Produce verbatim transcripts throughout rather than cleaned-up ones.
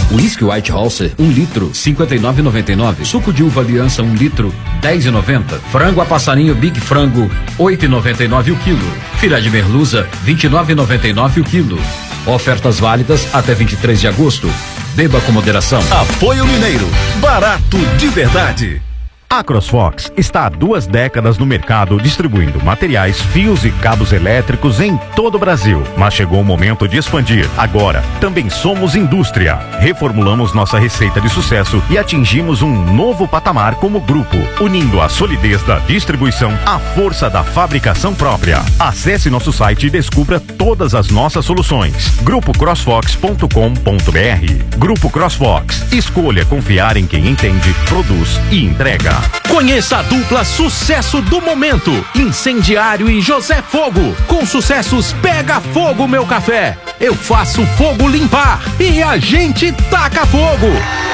Whisky White Halser, um litro, cinquenta e nove reais e noventa e nove centavos. Suco de uva Aliança, um litro, dez reais e noventa centavos. Frango a passarinho Big Frango, oito reais e noventa e nove centavos o quilo. Filé de merluza, vinte e nove reais e noventa e nove centavos o quilo. Ofertas válidas até vinte e três de agosto. Beba com moderação. Apoio Mineiro, barato de verdade. A CrossFox está há duas décadas no mercado distribuindo materiais, fios e cabos elétricos em todo o Brasil. Mas chegou o momento de expandir. Agora, também somos indústria. Reformulamos nossa receita de sucesso e atingimos um novo patamar como grupo, unindo a solidez da distribuição à força da fabricação própria. Acesse nosso site e descubra todas as nossas soluções. grupo crossfox ponto com ponto br. Grupo CrossFox. Escolha confiar em quem entende, produz e entrega. Conheça a dupla sucesso do momento, Incendiário e José Fogo. Com sucessos Pega Fogo Meu Café, Eu Faço Fogo Limpar e A Gente Taca Fogo.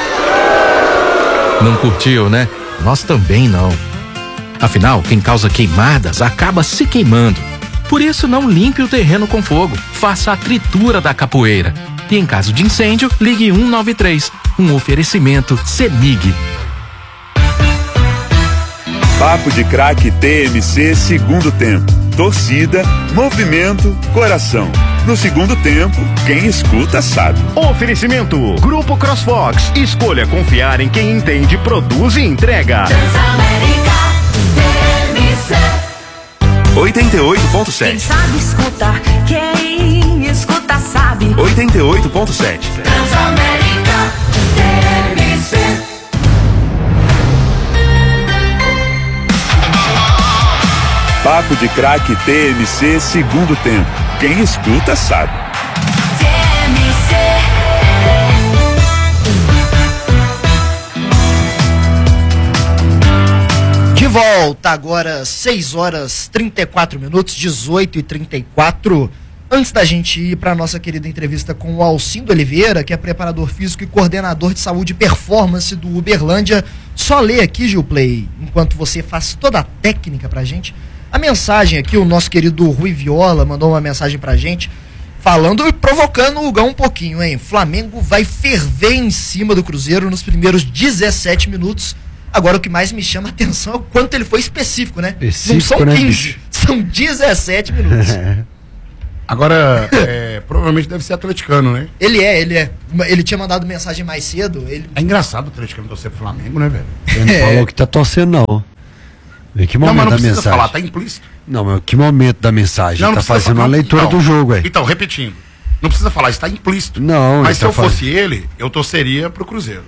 Não curtiu, né? Nós também não. Afinal, quem causa queimadas acaba se queimando. Por isso, não limpe o terreno com fogo. Faça a tritura da capoeira. E em caso de incêndio, ligue um nove três. Um oferecimento CEMIG. Papo de Craque T M C segundo tempo. Torcida, movimento, coração. No segundo tempo, quem escuta sabe. Oferecimento Grupo CrossFox. Escolha confiar em quem entende, produz e entrega. Transamérica T M C oitenta e oito ponto sete. Quem sabe escutar, quem escuta sabe. oitenta e oito ponto sete. Transamérica T M C. Papo de Craque T M C segundo tempo. Quem escuta sabe. T M C. De volta agora, seis horas trinta e quatro minutos, dezoito e trinta e quatro. Antes da gente ir para a nossa querida entrevista com o Alcindo Oliveira, que é preparador físico e coordenador de saúde e performance do Uberlândia, só ler aqui, Gilplay, enquanto você faz toda a técnica pra gente, a mensagem aqui, o nosso querido Rui Viola mandou uma mensagem pra gente, falando e provocando o Gão um pouquinho, hein? Flamengo vai ferver em cima do Cruzeiro nos primeiros dezessete minutos. Agora, o que mais me chama a atenção é o quanto ele foi específico, né? Específico, não são né, quinze, bicho? são dezessete minutos. Agora, é, provavelmente deve ser atleticano, né? Ele é, ele é. Ele tinha mandado mensagem mais cedo. Ele... É engraçado o atleticano torcer pro Flamengo, né, velho? Ele não É. falou que tá torcendo, não. Em que Não, momento mas não da precisa mensagem? falar, tá implícito. Não, mas que momento da mensagem? Não, não Tá precisa fazendo falar, uma não, leitura não. do jogo, ué. Então, repetindo. Não precisa falar, está implícito. Não, Mas ele se tá eu faz- fosse ele, eu torceria pro Cruzeiro.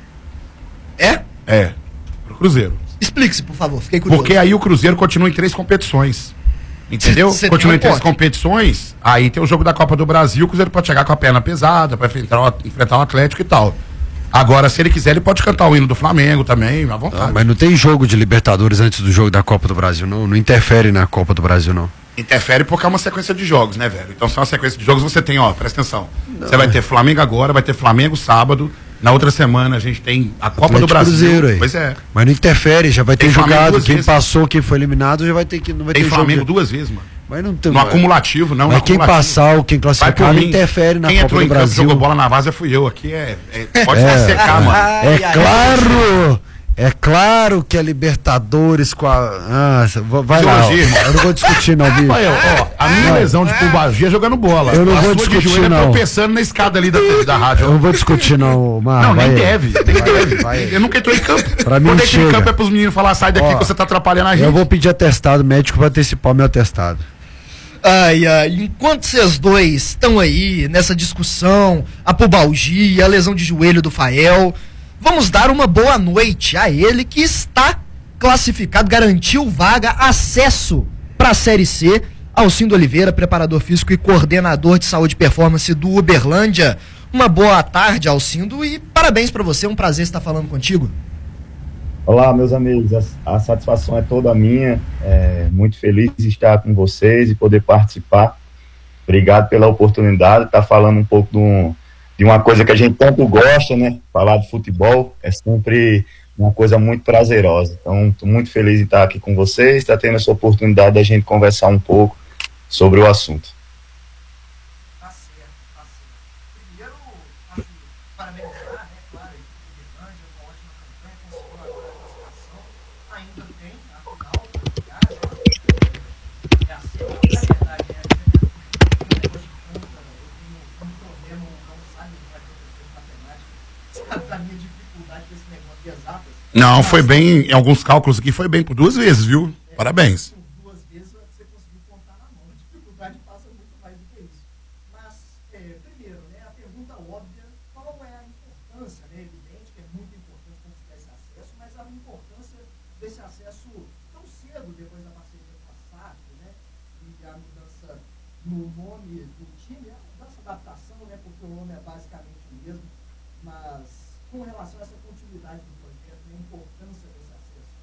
É? É, pro Cruzeiro. Explique-se, por favor. Fiquei curioso. Porque aí o Cruzeiro continua em três competições. Entendeu? Cê- cê Continua tem em um três ponto. competições, aí tem o jogo da Copa do Brasil, o Cruzeiro pode chegar com a perna pesada, pra enfrentar o, enfrentar o Atlético e tal. Agora, se ele quiser, ele pode cantar o hino do Flamengo também, à vontade. Ah, mas não tem jogo de Libertadores antes do jogo da Copa do Brasil, não. Não interfere na Copa do Brasil, não. Interfere porque é uma sequência de jogos, né, velho? Então, se é uma sequência de jogos, você tem, ó, presta atenção. Você vai ter Flamengo agora, vai ter Flamengo sábado. Na outra semana a gente tem a Copa do Atlético Brasil. Cruzeiro aí. Pois é. Mas não interfere, já vai ter Tem Flamengo jogado. duas Quem vezes. passou, quem foi eliminado, já vai ter que. Não vai Tem ter Flamengo jogo. duas vezes, mano. Mas não tem. No acumulativo, não. Mas no quem acumulativo. passar ou quem Vai por classificar não mim. interfere na Quem Copa entrou do em campo e Brasil. jogou bola na várzea fui eu aqui. É, é- pode É. secar, mano. Ai, É ai, claro! É claro que é Libertadores com a. Ah, vai lá. ó. Ideologia, irmão. Eu não vou discutir, não, bicho. Olha, ó, a minha lesão de pubalgia é jogando bola. Eu não a vou sua de discutir, joelho é não. tropeçando na escada ali da, da rádio. Eu não vou discutir, não, Mar. Não, vai nem aí. deve, nem Vai, deve. vai. Eu nunca entrei em campo. Pra mim Quando não entra em chega. campo é pros meninos falar, sai daqui Ó, que você tá atrapalhando a gente. Eu vou pedir atestado médico pra antecipar o meu atestado. Ai, ai, enquanto vocês dois estão aí nessa discussão, a pubalgia, a lesão de joelho do Fael, vamos dar uma boa noite a ele que está classificado, garantiu vaga, acesso para a Série C. Alcindo Oliveira, preparador físico e coordenador de saúde e performance do Uberlândia. Uma boa tarde, Alcindo, e parabéns para você, é um prazer estar falando contigo. Olá, meus amigos, a, a satisfação é toda minha, é, muito feliz de estar com vocês e poder participar. Obrigado pela oportunidade de estar falando um pouco de, um, de uma coisa que a gente tanto gosta, né? Falar de futebol é sempre uma coisa muito prazerosa. Então, estou muito feliz de estar aqui com vocês, estar tendo essa oportunidade da gente conversar um pouco sobre o assunto. Tá certo, tá certo. Primeiro, parabenizar, né, claro, o Uberlândia, uma ótima campanha, conseguiu agora a classificação, ainda tem a final para jogar, né, é a segunda, na verdade, né, um negócio de conta, eu tenho um problema, não sabe o que vai acontecer de matemática, sabe da minha dificuldade com esse negócio de exatas. Não, foi bem, em alguns cálculos aqui, foi bem por duas vezes, viu? Parabéns. Duas vezes você conseguiu contar na mão. A dificuldade passa muito mais do que isso. Mas, é, primeiro, né, a pergunta óbvia, qual é a importância, né? Evidente que é muito importante conquistar esse acesso, mas a importância desse acesso tão cedo depois da parceria com a S A F, né? E a mudança no nome do time, a mudança de adaptação, né? Porque o nome é basicamente o mesmo, mas com relação a essa continuidade do projeto, né, a importância desse acesso.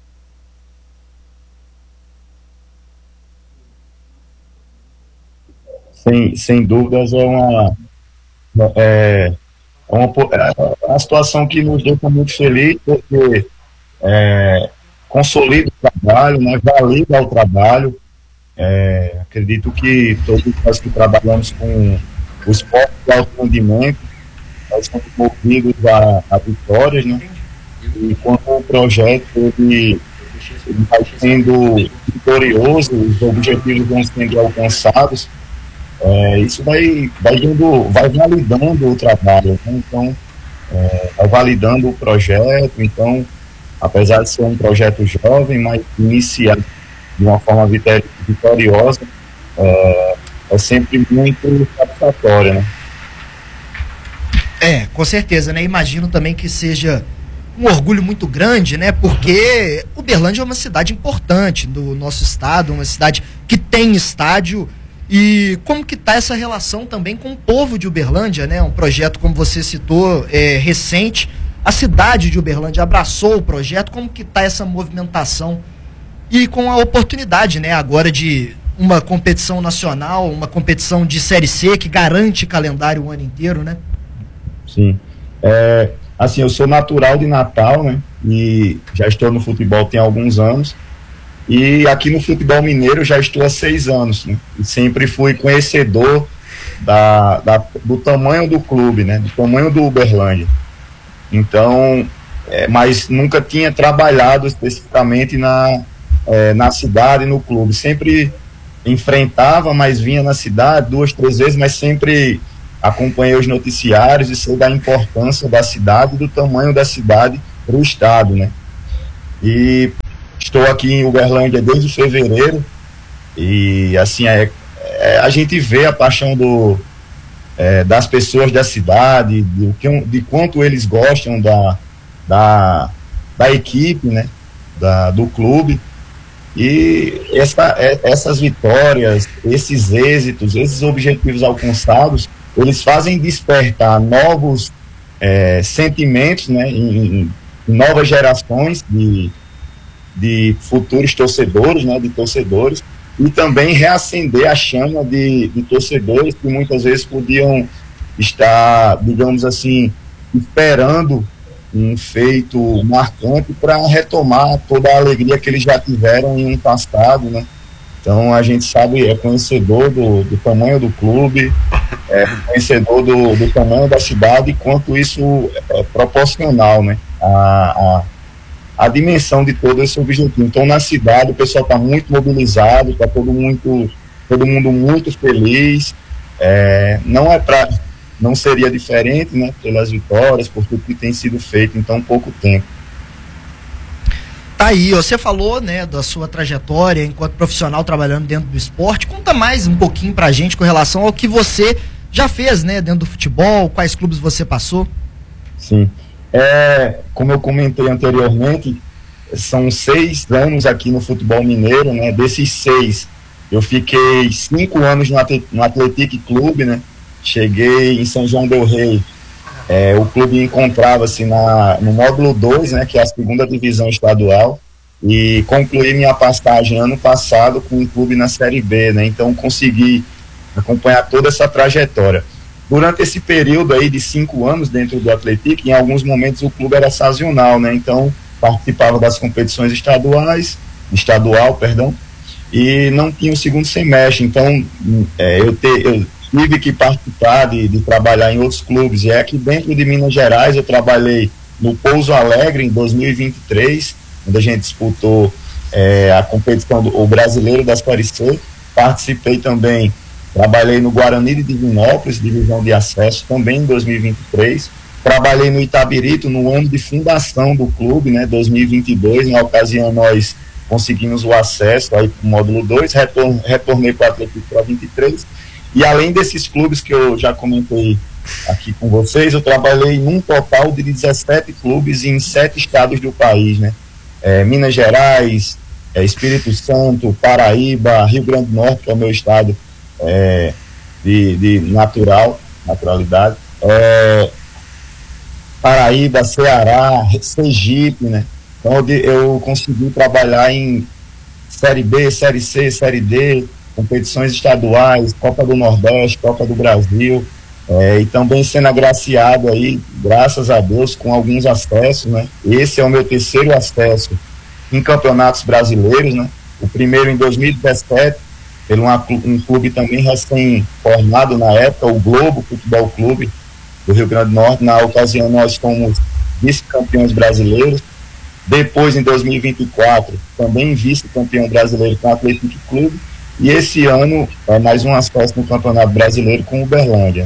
Sem, sem dúvidas é uma, é, é uma, é uma situação que nos deixa muito feliz, porque é, consolida o trabalho, né, valida o trabalho. É, acredito que todos nós que trabalhamos com o esporte de alto rendimento, nós somos movidos a, a vitórias, né? E quando o projeto ele, ele vai sendo vitorioso, os objetivos vão sendo alcançados, é, isso vai, vai, indo, vai validando o trabalho, né? Então, é, vai validando o projeto. Então, apesar de ser um projeto jovem, mas iniciar de uma forma vitoriosa, é, é sempre muito satisfatório, né? É, com certeza, né? Imagino também que seja um orgulho muito grande, né? Porque Uberlândia é uma cidade importante do nosso estado, uma cidade que tem estádio. E como que tá essa relação também com o povo de Uberlândia, né? Um projeto, como você citou, é, recente. A cidade de Uberlândia abraçou o projeto. Como que tá essa movimentação? E com a oportunidade, né? Agora de uma competição nacional, uma competição de Série C que garante calendário o ano inteiro, né? Sim. É, assim, eu sou natural de Natal, né? E já estou no futebol tem alguns anos. E aqui no futebol mineiro já estou há seis anos, né? E sempre fui conhecedor da, da, do tamanho do clube, né? Do tamanho do Uberlândia. Então, é, mas nunca tinha trabalhado especificamente na, é, na cidade, no clube. Sempre enfrentava, mas vinha na cidade duas, três vezes, mas sempre acompanhei os noticiários e sei da importância da cidade e do tamanho da cidade para o estado, né? E estou aqui em Uberlândia desde fevereiro e assim é, é, a gente vê a paixão do, é, das pessoas da cidade, de, de, de quanto eles gostam da, da, da equipe, né? Da, do clube. E essa, essas vitórias, esses êxitos, esses objetivos alcançados, eles fazem despertar novos é, sentimentos, né, em, em novas gerações de, de futuros torcedores, né, de torcedores, e também reacender a chama de, de torcedores que muitas vezes podiam estar, digamos assim, esperando um feito marcante para retomar toda a alegria que eles já tiveram em um passado, né? Então a gente sabe, é conhecedor do, do tamanho do clube, é conhecedor do, do tamanho da cidade e quanto isso é proporcional, né? A, a, a dimensão de todo esse objetivo. Então na cidade o pessoal está muito mobilizado, está todo, muito, todo mundo muito feliz. É, não é para não seria diferente, né, pelas vitórias, por tudo que tem sido feito em tão pouco tempo. Tá aí, você falou, né, da sua trajetória enquanto profissional trabalhando dentro do esporte. Conta mais um pouquinho pra gente com relação ao que você já fez, né, dentro do futebol, quais clubes você passou. Sim, é, como eu comentei anteriormente, são seis anos aqui no futebol mineiro, né, desses seis, eu fiquei cinco anos no Atlético Clube, né, cheguei em São João del Rei, é, o clube encontrava-se na, no módulo dois, né, que é a segunda divisão estadual, e concluí minha passagem ano passado com o clube na Série B, né, então consegui acompanhar toda essa trajetória. Durante esse período aí de cinco anos dentro do Atlético, em alguns momentos o clube era sazonal, né, então participava das competições estaduais, estadual, perdão, e não tinha o segundo semestre, então é, eu, te, eu tive que participar de, de trabalhar em outros clubes. E é aqui dentro de Minas Gerais eu trabalhei no Pouso Alegre em dois mil e vinte e três, onde a gente disputou é, a competição do o Brasileiro da Série C. Participei também, trabalhei no Guarani de Divinópolis, divisão de acesso, também em dois mil e vinte e três. Trabalhei no Itabirito no ano de fundação do clube, né, dois mil e vinte e dois. Na ocasião nós conseguimos o acesso aí para o módulo dois, retorn, retornei para o Atlético para vinte e três. E além desses clubes que eu já comentei aqui com vocês, eu trabalhei num total de dezessete clubes em sete estados do país, né? É, Minas Gerais, é, Espírito Santo, Paraíba, Rio Grande do Norte, que é o meu estado é, de, de natural, naturalidade, é, Paraíba, Ceará, Sergipe, né? Então eu, eu consegui trabalhar em Série B, Série C, Série D, competições estaduais, Copa do Nordeste, Copa do Brasil, é, e também sendo agraciado aí, graças a Deus, com alguns acessos, né? Esse é o meu terceiro acesso em campeonatos brasileiros, né? O primeiro em dois mil e dezessete, pelo uma, um clube também recém-formado na época, o Globo Futebol Clube do Rio Grande do Norte. Na ocasião nós fomos vice-campeões brasileiros. Depois, em dois mil e vinte e quatro, também vice-campeão brasileiro com o Atlético Clube. E esse ano, é mais um acesso no Campeonato Brasileiro com o Uberlândia.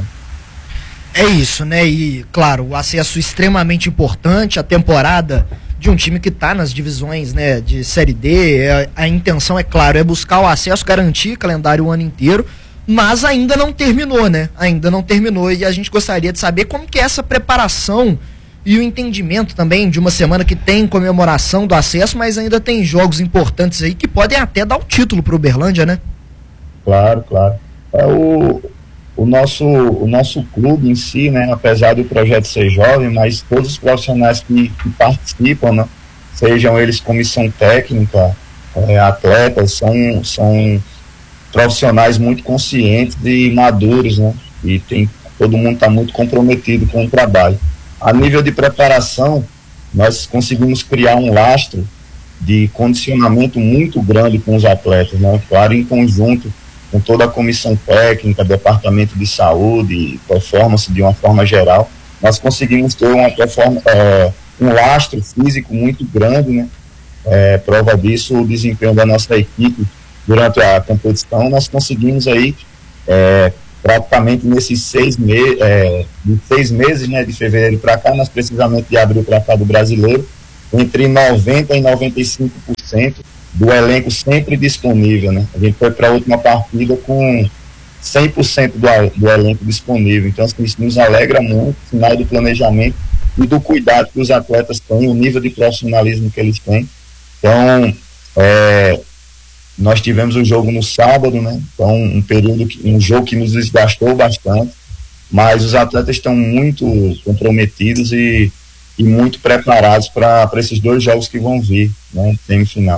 É isso, né? E, claro, o acesso extremamente importante, a temporada de um time que está nas divisões, né, de Série D, é, a intenção, é claro, é buscar o acesso, garantir calendário o ano inteiro, mas ainda não terminou, né? Ainda não terminou, e a gente gostaria de saber como que é essa preparação e o entendimento também de uma semana que tem comemoração do acesso, mas ainda tem jogos importantes aí que podem até dar o título para o Uberlândia, né? Claro, claro. É o, o, nosso, o nosso clube em si, né, apesar do projeto ser jovem, mas todos os profissionais que, que participam, né, sejam eles comissão técnica, é, atletas, são, são profissionais muito conscientes e maduros, né, e tem, todo mundo está muito comprometido com o trabalho. A nível de preparação, nós conseguimos criar um lastro de condicionamento muito grande com os atletas, né? Claro, em conjunto com toda a comissão técnica, departamento de saúde, performance de uma forma geral, nós conseguimos ter uma performance, é, um lastro físico muito grande, né? É, prova disso o desempenho da nossa equipe durante a competição. Nós conseguimos aí é, praticamente nesses seis, me é, de seis meses, né, de fevereiro para cá, mas precisamente de abril para cá do brasileiro, entre noventa por cento e noventa e cinco por cento do elenco sempre disponível, né? A gente foi para a última partida com cem por cento do, do elenco disponível. Então, assim, isso nos alegra muito, sinal do planejamento e do cuidado que os atletas têm, o nível de profissionalismo que eles têm. Então, é, nós tivemos o jogo no sábado, né? Então, um período, que, um jogo que nos desgastou bastante, mas os atletas estão muito comprometidos e, e muito preparados para esses dois jogos que vão vir, né? Semifinal.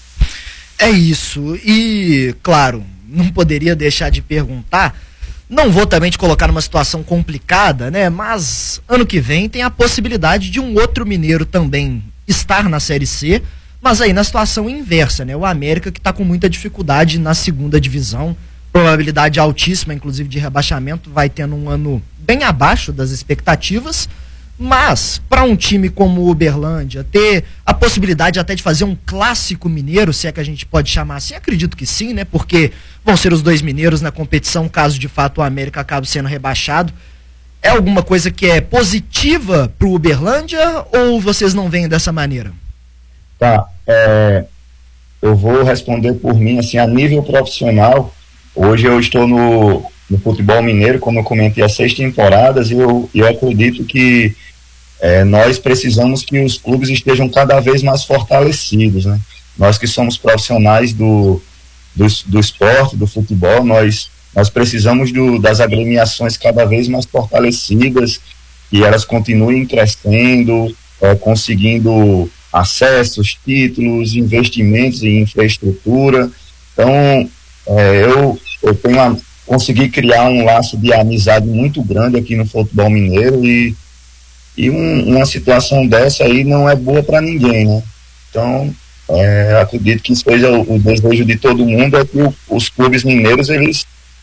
É isso. E, claro, não poderia deixar de perguntar, não vou também te colocar numa situação complicada, né? Mas ano que vem tem a possibilidade de um outro mineiro também estar na Série C, mas aí na situação inversa, né? O América, que está com muita dificuldade na segunda divisão, probabilidade altíssima, inclusive, de rebaixamento, vai tendo um ano bem abaixo das expectativas, mas para um time como o Uberlândia ter a possibilidade até de fazer um clássico mineiro, se é que a gente pode chamar assim, acredito que sim, né? Porque vão ser os dois mineiros na competição, caso de fato o América acabe sendo rebaixado. É alguma coisa que é positiva para o Uberlândia ou vocês não veem dessa maneira? Tá, é, eu vou responder por mim, assim, a nível profissional. Hoje eu estou no, no futebol mineiro, como eu comentei, há seis temporadas, e eu, eu acredito que é, nós precisamos que os clubes estejam cada vez mais fortalecidos, né? Nós que somos profissionais do, do, do esporte, do futebol, nós, nós precisamos do, das agremiações cada vez mais fortalecidas, e elas continuem crescendo, é, conseguindo acessos, títulos, investimentos em infraestrutura. Então, é, eu, eu tenho a, consegui criar um laço de amizade muito grande aqui no futebol mineiro, e, e um, uma situação dessa aí não é boa para ninguém, né? Então, é, acredito que seja o, o desejo de todo mundo é que o, os clubes mineiros, eles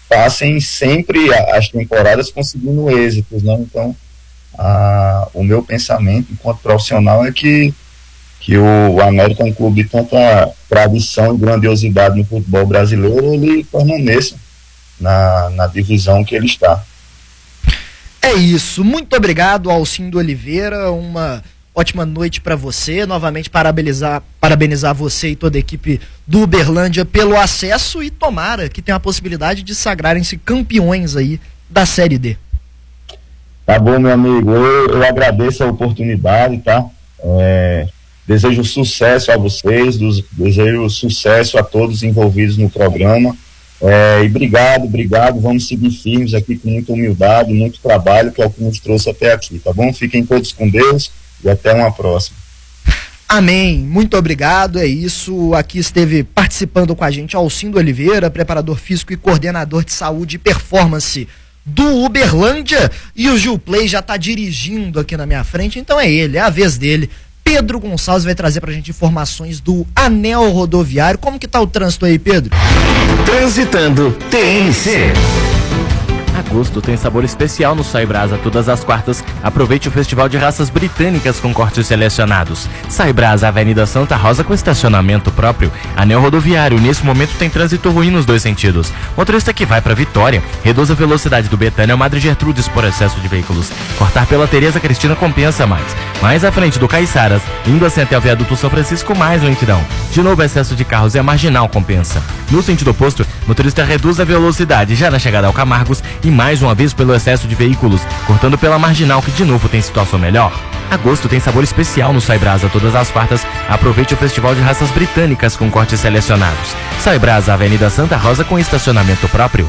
passem sempre as temporadas conseguindo êxitos, né? Então, a, o meu pensamento enquanto profissional é que, que o América é um clube de tanta tradição e grandiosidade no futebol brasileiro, ele permaneça na, na divisão que ele está. É isso, muito obrigado, Alcindo Oliveira, uma ótima noite para você, novamente parabenizar, parabenizar você e toda a equipe do Uberlândia pelo acesso e tomara que tenha a possibilidade de sagrarem-se campeões aí da Série D. Tá bom, meu amigo, eu, eu agradeço a oportunidade, tá? É, desejo sucesso a vocês, dos, desejo sucesso a todos envolvidos no programa. É, e obrigado, obrigado, vamos seguir firmes aqui com muita humildade, muito trabalho, que é o que nos trouxe até aqui, tá bom? Fiquem todos com Deus e até uma próxima. Amém, muito obrigado, é isso, aqui esteve participando com a gente Alcindo Oliveira, preparador físico e coordenador de saúde e performance do Uberlândia, e o Gil Play já está dirigindo aqui na minha frente, então é ele, é a vez dele. Pedro Gonçalves vai trazer pra gente informações do anel rodoviário. Como que tá o trânsito aí, Pedro? Transitando T N C. Agosto tem sabor especial no Sai Brasa todas as quartas. Aproveite o Festival de Raças Britânicas com cortes selecionados. Sai Brasa, Avenida Santa Rosa com estacionamento próprio. Anel rodoviário, nesse momento tem trânsito ruim nos dois sentidos. Motorista que vai para Vitória, reduza a velocidade do Betânia ao Madre Gertrudes por excesso de veículos. Cortar pela Tereza Cristina compensa mais. Mais à frente do Caiçaras, indo assim até o viaduto São Francisco, mais lentidão. De novo, excesso de carros e a marginal compensa. No sentido oposto, motorista reduz a velocidade já na chegada ao Camargos e mais uma vez pelo excesso de veículos, cortando pela marginal que de novo tem situação melhor. Agosto tem sabor especial no Sai Brasa todas as quartas. Aproveite o Festival de Raças Britânicas com cortes selecionados. Sai Brasa, Avenida Santa Rosa com estacionamento próprio.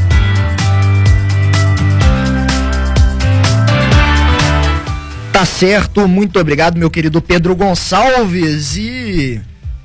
Tá certo, muito obrigado, meu querido Pedro Gonçalves. E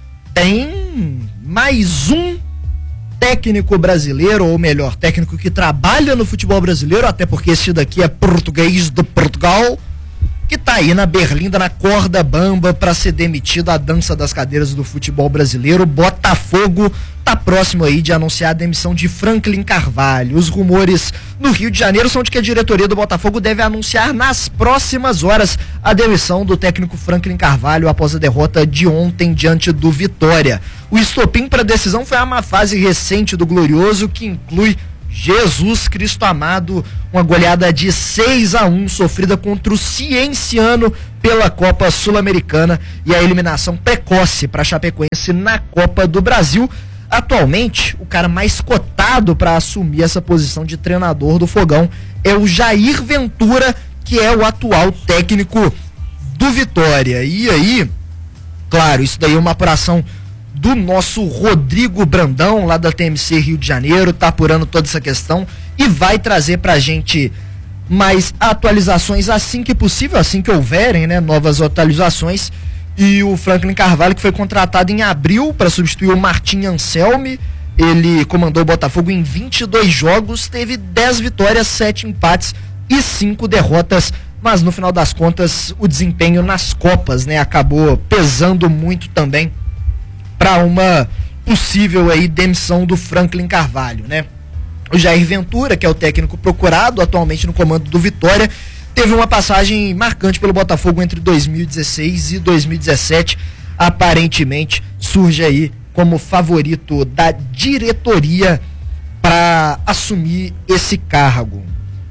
tem mais um técnico brasileiro, ou melhor, técnico que trabalha no futebol brasileiro, até porque esse daqui é português de Portugal, que tá aí na berlinda, na corda bamba para ser demitido, a dança das cadeiras do futebol brasileiro. Botafogo tá próximo aí de anunciar a demissão de Franklin Carvalho. Os rumores no Rio de Janeiro são de que a diretoria do Botafogo deve anunciar nas próximas horas a demissão do técnico Franklin Carvalho após a derrota de ontem diante do Vitória. O estopim para a decisão foi a má fase recente do Glorioso, que inclui Jesus Cristo amado, uma goleada de seis a um sofrida contra o Cienciano pela Copa Sul-Americana e a eliminação precoce para a Chapecoense na Copa do Brasil. Atualmente, o cara mais cotado para assumir essa posição de treinador do Fogão é o Jair Ventura, que é o atual técnico do Vitória. E aí, claro, isso daí é uma apuração do nosso Rodrigo Brandão, lá da T M C Rio de Janeiro, tá apurando toda essa questão e vai trazer pra gente mais atualizações assim que possível, assim que houverem, né, novas atualizações. E o Franklin Carvalho, que foi contratado em abril para substituir o Martim Anselmi, ele comandou o Botafogo em vinte e dois jogos, teve dez vitórias, sete empates e cinco derrotas, mas no final das contas o desempenho nas Copas, né, acabou pesando muito também para uma possível aí demissão do Franklin Carvalho, né? O Jair Ventura, que é o técnico procurado atualmente no comando do Vitória, teve uma passagem marcante pelo Botafogo entre dois mil e dezesseis e dois mil e dezessete, aparentemente surge aí como favorito da diretoria para assumir esse cargo.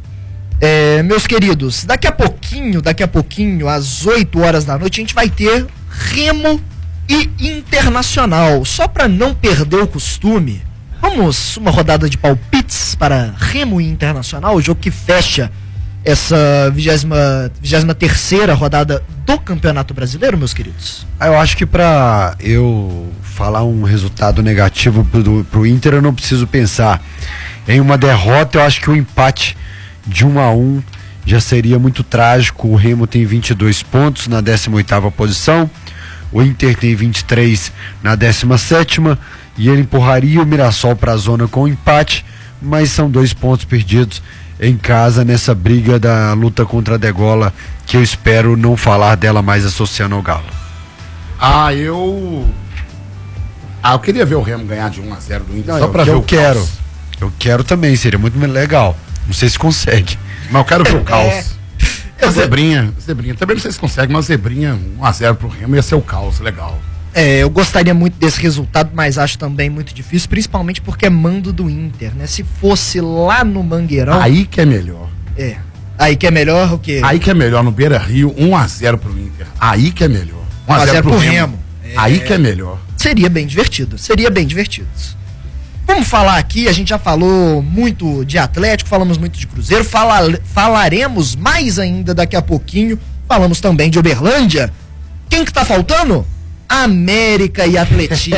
É, meus queridos, daqui a pouquinho, daqui a pouquinho, às oito horas da noite, a gente vai ter Remo e Internacional. Só para não perder o costume, vamos uma rodada de palpites para Remo e Internacional, o jogo que fecha essa vigésima terceira rodada do Campeonato Brasileiro, meus queridos. Ah, eu acho que para eu falar um resultado negativo pro, pro Inter, eu não preciso pensar em uma derrota. Eu acho que o empate de um a um já seria muito trágico. O Remo tem vinte e dois pontos na décima oitava posição, o Inter tem vinte e três na décima sétima, e ele empurraria o Mirassol para a zona com empate, mas são dois pontos perdidos em casa nessa briga da luta contra a degola, que eu espero não falar dela mais associando ao Galo. Ah, eu... Ah, eu queria ver o Remo ganhar de um a zero do Inter, não, só para ver eu o quero. caos. Eu quero também, seria muito legal. Não sei se consegue. Mas eu quero ver o caos. É. A zebrinha, zebrinha. Também não sei se consegue, mas zebrinha um a zero pro Remo ia ser o caos, legal. É, eu gostaria muito desse resultado, mas acho também muito difícil, principalmente porque é mando do Inter, né? Se fosse lá no Mangueirão... Aí que é melhor. É. Aí que é melhor o quê? Aí que é melhor, no Beira-Rio, um a zero pro Inter. Aí que é melhor. um a zero pro, pro Remo. Remo. É... Aí que é melhor. Seria bem divertido, seria bem divertido. Vamos falar aqui, a gente já falou muito de Atlético, falamos muito de Cruzeiro, fala, falaremos mais ainda daqui a pouquinho, falamos também de Uberlândia. Quem que tá faltando? América e Atlético.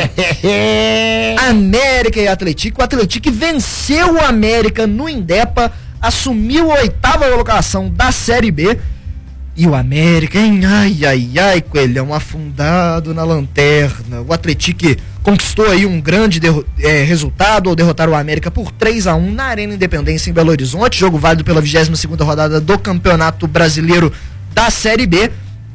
América e Atlético. O Atlético venceu o América no Indepa, assumiu a oitava colocação da Série B. E o América, hein? Ai, ai, ai, Coelhão, afundado na lanterna. O Atlético conquistou aí um grande derro- é, resultado ao derrotar o América por três a um na Arena Independência em Belo Horizonte. Jogo válido pela vigésima segunda rodada do Campeonato Brasileiro da Série B.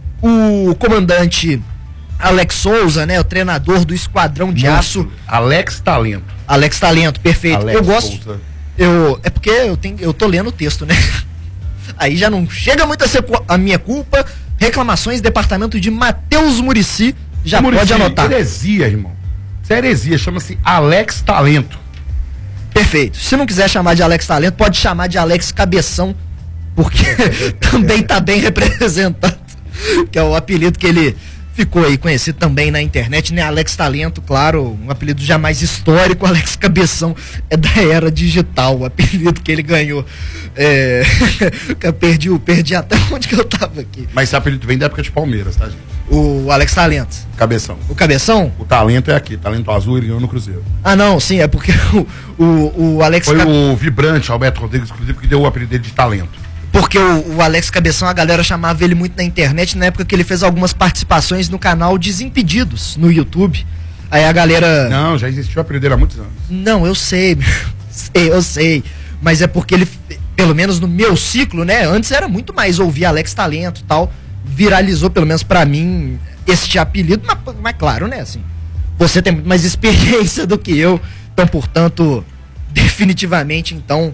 O comandante Alex Souza, né, o treinador do Esquadrão de Aço. Alex Talento. Alex Talento, perfeito. Alex eu gosto. Souza. Eu, é porque eu, tenho, eu tô lendo o texto, né? Aí já não chega muito a ser a minha culpa. Reclamações, departamento de Matheus Muricy. Já Muricy, pode anotar. Heresia, irmão. Isso é heresia, chama-se Alex Talento. Perfeito. Se não quiser chamar de Alex Talento, pode chamar de Alex Cabeção, porque também tá bem representado. Que é o apelido que ele ficou aí conhecido também na internet, né? Alex Talento, claro, um apelido já mais histórico. Alex Cabeção é da era digital, o apelido que ele ganhou. É... eu perdi, perdi até onde que eu tava aqui. Mas esse apelido vem da época de Palmeiras, tá, gente? O Alex Talento. Cabeção. O Cabeção? O Talento é aqui, Talento Azul, ele ganhou no Cruzeiro. Ah, não, sim, é porque o, o, o Alex... Foi Ca... o Vibrante, Alberto Rodrigues, inclusive, que deu o apelido dele de Talento. Porque o, o Alex Cabeção, a galera chamava ele muito na internet, na época que ele fez algumas participações no canal Desimpedidos, no YouTube. Aí a galera... Não, já existiu o apelido dele há muitos anos. Não, eu sei, sei, eu sei. Mas é porque ele, pelo menos no meu ciclo, né? Antes era muito mais ouvir Alex Talento e tal. Viralizou, pelo menos pra mim, este apelido. Mas, mas claro, né? Assim, você tem muito mais experiência do que eu. Então, portanto, definitivamente, então,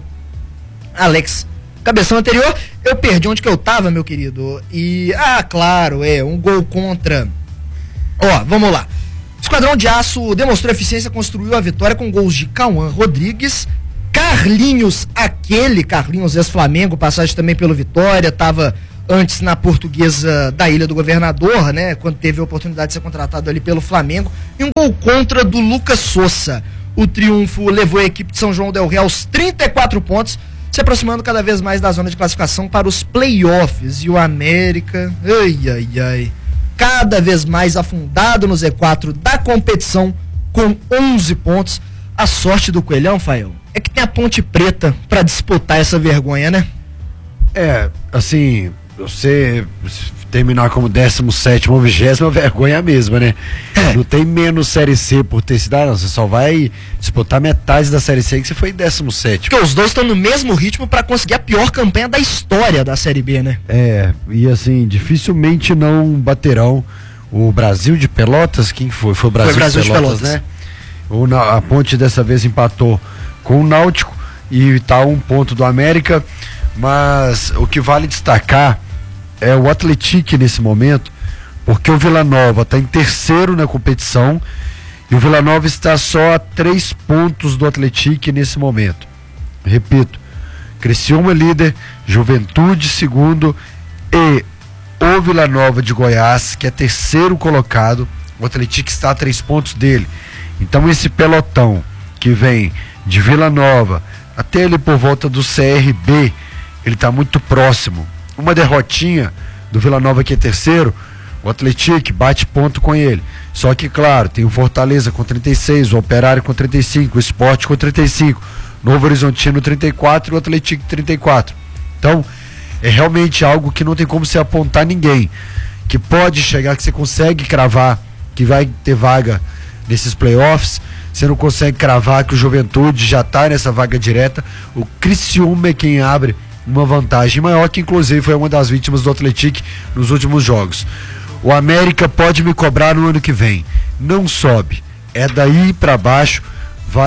Alex Cabeção anterior, eu perdi onde que eu tava, meu querido. E, ah, claro, é, um gol contra. Ó, vamos lá. Esquadrão de Aço demonstrou eficiência, construiu a vitória com gols de Cauã Rodrigues, Carlinhos, aquele Carlinhos ex-Flamengo, passagem também pelo Vitória, tava antes na Portuguesa da Ilha do Governador, né, quando teve a oportunidade de ser contratado ali pelo Flamengo, e um gol contra do Lucas Souza. O triunfo levou a equipe de São João del Rei aos trinta e quatro pontos, se aproximando cada vez mais da zona de classificação para os playoffs. E o América, ai, ai, ai, cada vez mais afundado no Z quatro da competição, com onze pontos. A sorte do Coelhão, Fael, é que tem a Ponte Preta para disputar essa vergonha, né? É, assim, você terminar como décimo sétimo ou vigésimo, vergonha mesmo, né? É. Não tem menos Série C por ter sido, não, você só vai disputar metade da Série C que você foi décimo sétimo. Porque os dois estão no mesmo ritmo para conseguir a pior campanha da história da Série B, né? É, e assim, dificilmente não baterão o Brasil de Pelotas. Quem foi? Foi o Brasil, foi Brasil de, Pelotas, de Pelotas, né? O, a Ponte dessa vez empatou com o Náutico e tá um ponto do América, mas o que vale destacar é o Atlético nesse momento, porque o Vila Nova está em terceiro na competição e o Vila Nova está só a três pontos do Atlético nesse momento. Repito, Criciúma líder, Juventude segundo e o Vila Nova de Goiás, que é terceiro colocado. O Atlético está a três pontos dele. Então esse pelotão que vem de Vila Nova até ele por volta do C R B, ele está muito próximo. Uma derrotinha do Vila Nova, que é terceiro, o Atlético bate ponto com ele. Só que, claro, tem o Fortaleza com trinta e seis, o Operário com trinta e cinco, o Sport com trinta e cinco, Novo Horizontino trinta e quatro e o Atlético trinta e quatro. Então, é realmente algo que não tem como se apontar ninguém. Que pode chegar, que você consegue cravar que vai ter vaga nesses playoffs. Você não consegue cravar que o Juventude já está nessa vaga direta. O Criciúma é quem abre uma vantagem maior, que inclusive foi uma das vítimas do Atlético nos últimos jogos. O América pode me cobrar no ano que vem. Não sobe. É daí para baixo, vai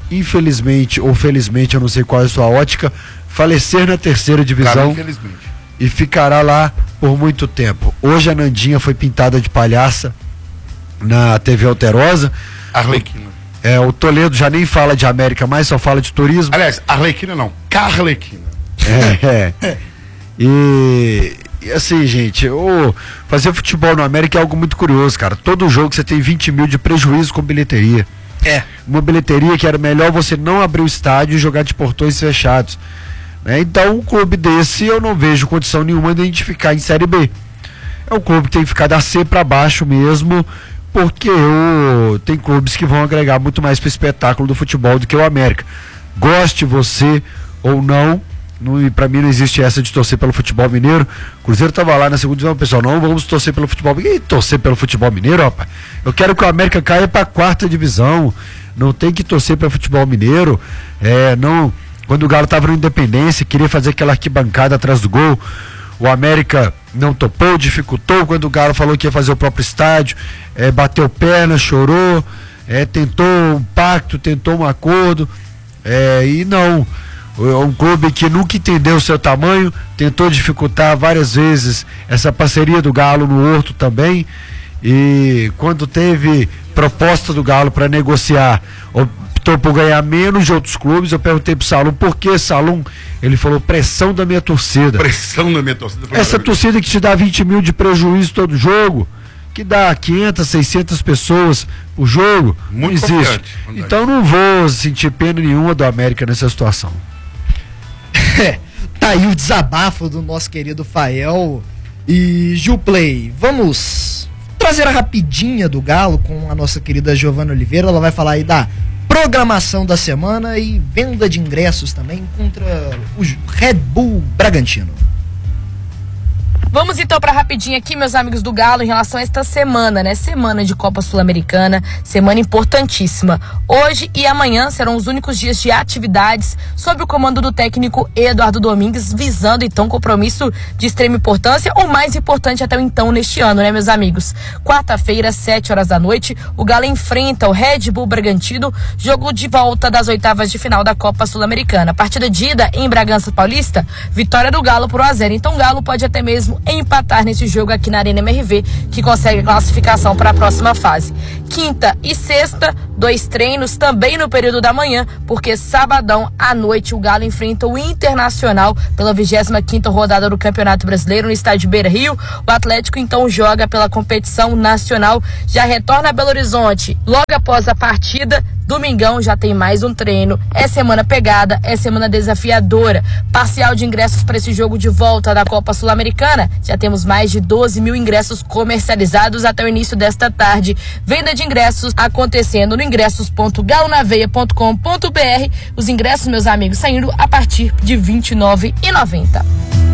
infelizmente ou felizmente, eu não sei qual é a sua ótica, falecer na terceira divisão. Cara, infelizmente. E ficará lá por muito tempo. Hoje a Nandinha foi pintada de palhaça na T V Alterosa. Arlequina. É, o Toledo já nem fala de América mais, só fala de turismo. Aliás, Arlequina não, Carlequina. É, é. E, e assim, gente, o, fazer futebol no América é algo muito curioso, cara. Todo jogo você tem vinte mil de prejuízo com bilheteria. É. Uma bilheteria que era melhor você não abrir o estádio e jogar de portões fechados. Né? Então, um clube desse eu não vejo condição nenhuma de identificar em Série B. É um clube que tem que ficar da C para baixo mesmo, porque o, tem clubes que vão agregar muito mais para o espetáculo do futebol do que o América. Goste você ou não, não para mim não existe essa de torcer pelo futebol mineiro. O Cruzeiro tava lá na segunda divisão, pessoal, não vamos torcer pelo futebol mineiro. E torcer pelo futebol mineiro, rapaz? Eu quero que o América caia para a quarta divisão. Não tem que torcer pelo futebol mineiro. É, não, quando o Galo tava no Independência, queria fazer aquela arquibancada atrás do gol, o América não topou, dificultou. Quando o Galo falou que ia fazer o próprio estádio, é, bateu perna, chorou, é, tentou um pacto, tentou um acordo, é, e não. Um clube que nunca entendeu o seu tamanho, tentou dificultar várias vezes essa parceria do Galo no Horto também, e quando teve proposta do Galo para negociar, optou por ganhar menos de outros clubes. Eu perguntei pro Salum, por que, Salum? Ele falou, pressão da minha torcida. Pressão da minha torcida. Essa torcida que te dá vinte mil de prejuízo todo jogo, que dá quinhentas, seiscentas pessoas por jogo, muito não existe. Então não vou sentir pena nenhuma do América nessa situação. Tá aí o desabafo do nosso querido Fael. E Gilplay, vamos trazer a rapidinha do Galo com a nossa querida Giovana Oliveira. Ela vai falar aí da programação da semana e venda de ingressos também contra o Red Bull Bragantino. Vamos então para rapidinho aqui, meus amigos do Galo, em relação a esta semana, né? Semana de Copa Sul-Americana, semana importantíssima. Hoje e amanhã serão os únicos dias de atividades sob o comando do técnico Eduardo Domingues, visando então compromisso de extrema importância, ou mais importante até o então neste ano, né, meus amigos? Quarta-feira, sete horas da noite, o Galo enfrenta o Red Bull Bragantino, jogo de volta das oitavas de final da Copa Sul-Americana. Partida de ida em Bragança Paulista, vitória do Galo por um a zero. Então o Galo pode até mesmo empatar nesse jogo aqui na Arena M R V, que consegue a classificação para a próxima fase. Quinta e sexta, dois treinos também no período da manhã, porque sabadão à noite o Galo enfrenta o Internacional pela vigésima quinta rodada do Campeonato Brasileiro no estádio Beira-Rio. O Atlético então joga pela competição nacional, já retorna a Belo Horizonte logo após a partida. Domingão já tem mais um treino. É semana pegada, é semana desafiadora. Parcial de ingressos para esse jogo de volta da Copa Sul-Americana. Já temos mais de doze mil ingressos comercializados até o início desta tarde. Venda de ingressos acontecendo no ingressos ponto galo na veia ponto com ponto b r. Os ingressos, meus amigos, saindo a partir de vinte e nove reais e noventa centavos.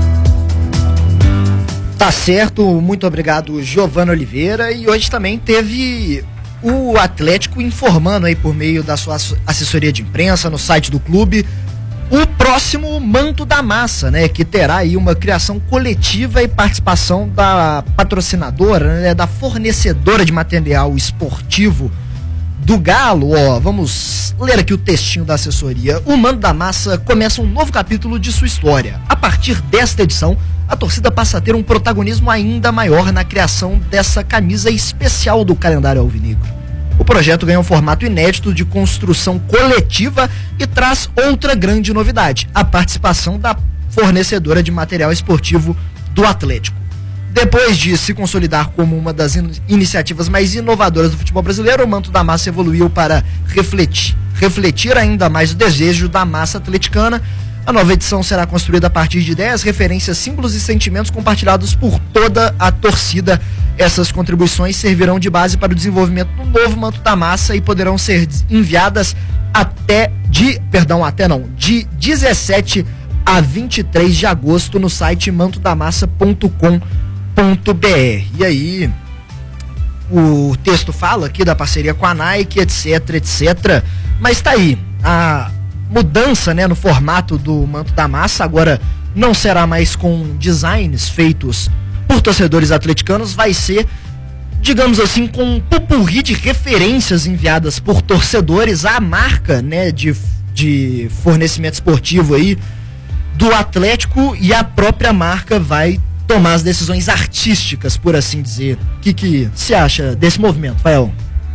Tá certo, muito obrigado, Giovana Oliveira. E hoje também teve o Atlético informando aí por meio da sua assessoria de imprensa no site do clube o próximo Manto da Massa, né, que terá aí uma criação coletiva e participação da patrocinadora, né, da fornecedora de material esportivo do Galo. Ó, vamos ler aqui o textinho da assessoria. O Manto da Massa começa um novo capítulo de sua história. A partir desta edição, a torcida passa a ter um protagonismo ainda maior na criação dessa camisa especial do calendário alvinegro. O projeto ganha um formato inédito de construção coletiva e traz outra grande novidade: a participação da fornecedora de material esportivo do Atlético. Depois de se consolidar como uma das in- iniciativas mais inovadoras do futebol brasileiro, o Manto da Massa evoluiu para refletir, refletir ainda mais o desejo da massa atleticana. A nova edição será construída a partir de ideias, referências, símbolos e sentimentos compartilhados por toda a torcida. Essas contribuições servirão de base para o desenvolvimento do novo Manto da Massa e poderão ser enviadas até de, perdão, até não, de dezessete a vinte e três de agosto no site manto da massa ponto com ponto b r. E aí, o texto fala aqui da parceria com a Nike, etc, etc. Mas tá aí, a mudança, né, no formato do Manto da Massa agora não será mais com designs feitos por torcedores atleticanos, vai ser digamos assim, com um pupurri de referências enviadas por torcedores à marca, né, de, de fornecimento esportivo aí do Atlético, e a própria marca vai tomar as decisões artísticas, por assim dizer. O que que você acha desse movimento, Fael?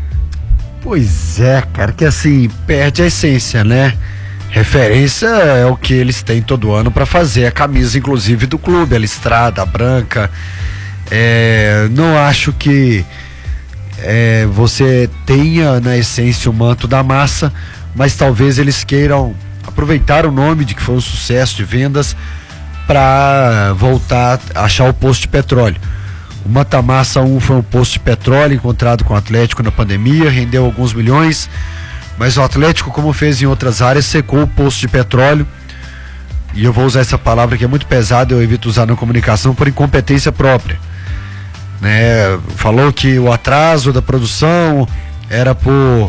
Pois é, cara, que assim, perde a essência, né? Referência é o que eles têm todo ano para fazer, a camisa inclusive do clube, a listrada, a branca. É, não acho que é, você tenha na essência o manto da massa, mas talvez eles queiram aproveitar o nome de que foi um sucesso de vendas para voltar a achar o posto de petróleo. O Manta Massa um foi um posto de petróleo encontrado com o Atlético na pandemia, rendeu alguns milhões, mas o Atlético, como fez em outras áreas, secou o posto de petróleo. E eu vou usar essa palavra que é muito pesada, eu evito usar na comunicação, por incompetência própria. Né? Falou que o atraso da produção era por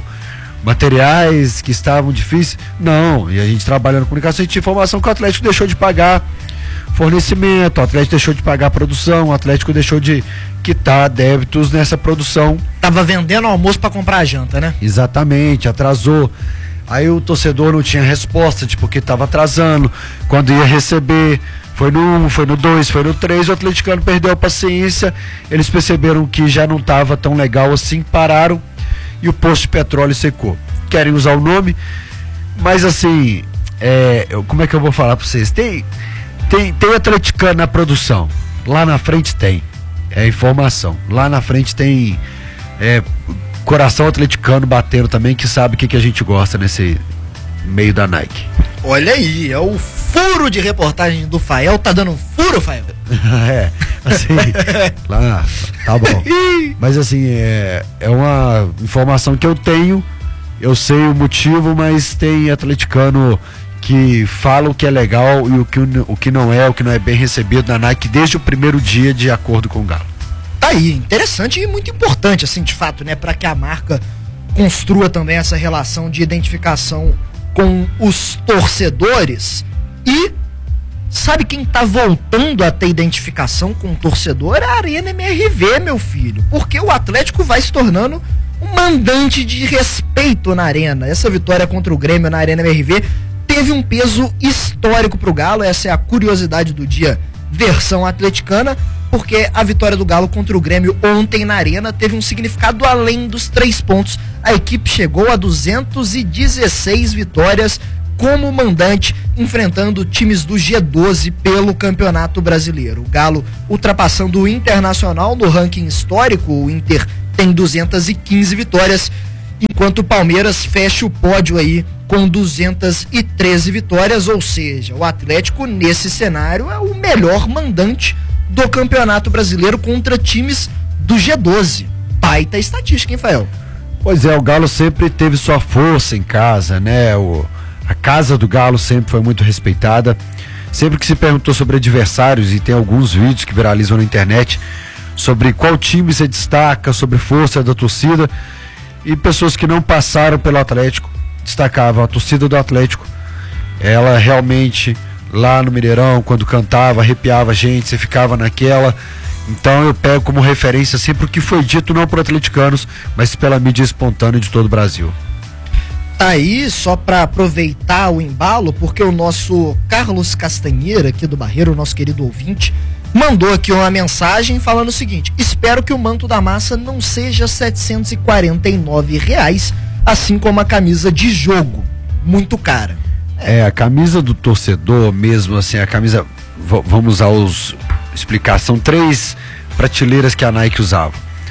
materiais que estavam difíceis. Não, e a gente trabalha na comunicação, a gente tinha informação que o Atlético deixou de pagar fornecimento, o Atlético deixou de pagar produção, o Atlético deixou de quitar débitos nessa produção. Tava vendendo almoço para comprar a janta, né? Exatamente, atrasou. Aí o torcedor não tinha resposta de porque estava atrasando, quando ia receber, foi no um, foi no dois, foi no três, o atleticano perdeu a paciência, eles perceberam que já não estava tão legal assim, pararam e o posto de petróleo secou. Querem usar o nome, mas assim, é, como é que eu vou falar para vocês? Tem, tem, tem atleticano na produção, lá na frente tem, é informação, lá na frente tem é, coração atleticano batendo também, que sabe o que, que a gente gosta nesse meio da Nike. Olha aí, é o furo de reportagem do Fael, tá dando um furo, Fael? É, assim, lá, tá bom. Mas assim, é, é uma informação que eu tenho, eu sei o motivo, mas tem atleticano que fala o que é legal e o que, o que não é, o que não é bem recebido na Nike desde o primeiro dia, de acordo com o Galo. Tá aí, interessante e muito importante, assim, de fato, né, para que a marca construa também essa relação de identificação com os torcedores. E sabe quem tá voltando a ter identificação com o torcedor? A Arena M R V, meu filho, porque o Atlético vai se tornando um mandante de respeito na Arena. Essa vitória contra o Grêmio na Arena M R V teve um peso histórico pro Galo, essa é a curiosidade do dia, versão atleticana, porque a vitória do Galo contra o Grêmio ontem na Arena teve um significado além dos três pontos. A equipe chegou a duzentas e dezesseis vitórias como mandante, enfrentando times do G doze pelo Campeonato Brasileiro. O Galo ultrapassando o Internacional no ranking histórico, o Inter tem duzentas e quinze vitórias, enquanto o Palmeiras fecha o pódio aí com duzentas e treze vitórias, ou seja, o Atlético nesse cenário é o melhor mandante do Campeonato Brasileiro contra times do G doze. Baita estatística, hein, Fael? Pois é, o Galo sempre teve sua força em casa, né? O, a casa do Galo sempre foi muito respeitada. Sempre que se perguntou sobre adversários, e tem alguns vídeos que viralizam na internet, sobre qual time se destaca, sobre força da torcida, e pessoas que não passaram pelo Atlético destacavam a torcida do Atlético. Ela realmente, lá no Mineirão, quando cantava, arrepiava a gente, você ficava naquela. Então eu pego como referência sempre o que foi dito, não por atleticanos, mas pela mídia espontânea de todo o Brasil. Tá aí, só para aproveitar o embalo, porque o nosso Carlos Castanheira, aqui do Barreiro, o nosso querido ouvinte, mandou aqui uma mensagem falando o seguinte: espero que o manto da massa não seja setecentos e quarenta e nove reais, assim como a camisa de jogo, muito cara. É, a camisa do torcedor mesmo, assim, a camisa, v- vamos usar os, explicar, são três prateleiras que a Nike usava.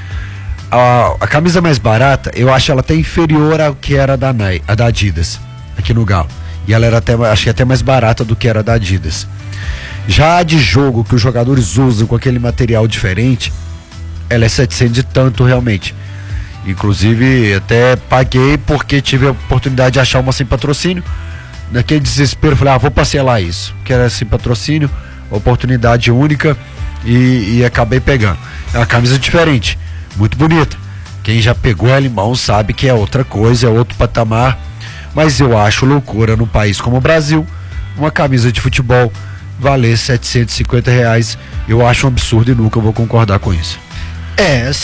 A, a camisa mais barata, eu acho ela até inferior ao que era da Nike, a da Adidas, aqui no Galo. E ela era até, acho que até mais barata do que era da Adidas. Já a de jogo, que os jogadores usam com aquele material diferente, ela é setecentos e tanto realmente. Inclusive, até paguei porque tive a oportunidade de achar uma sem patrocínio. Naquele desespero, falei, ah, vou parcelar isso, que era sem patrocínio, oportunidade única, e, e acabei pegando. É uma camisa diferente, muito bonita. Quem já pegou ela em mão sabe que é outra coisa, é outro patamar, mas eu acho loucura num país como o Brasil, uma camisa de futebol valer setecentos e cinquenta reais, eu acho um absurdo e nunca vou concordar com isso. É, assim,